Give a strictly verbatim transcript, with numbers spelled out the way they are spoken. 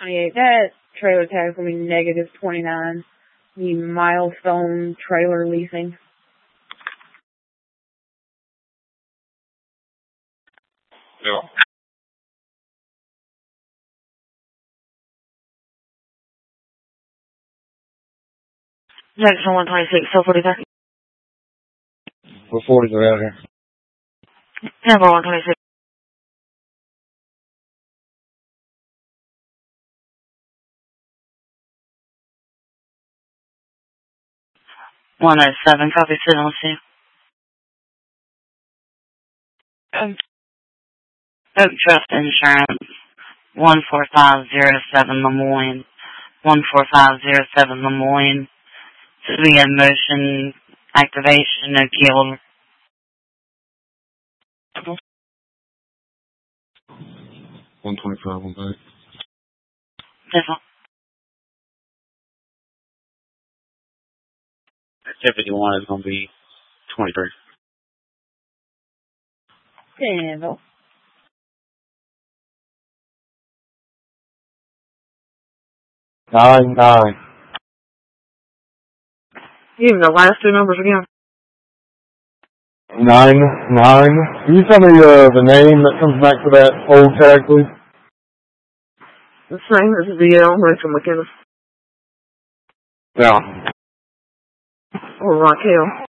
twenty-eight. That trailer tag will be negative twenty-nine. The Milestone Trailer Leasing. Yeah. Jackson one twenty-six, so forty-five. What forties are out here? Number one twenty-six. one oh seven, copy signal two. Um, Oak Trust Insurance, one four five zero seven Lemoyne, one four five zero seven Lemoyne. To be in motion, activation, no keyholder. one twenty-five, one thirty. Different. Activity one is going to be twenty-three. Danville. Nine, nine. Give me the last two numbers again. Nine, nine. Can you tell me uh, the name that comes back to that old tag, please? The same as V L, Rachel McKinnis. Yeah. Or Raquel.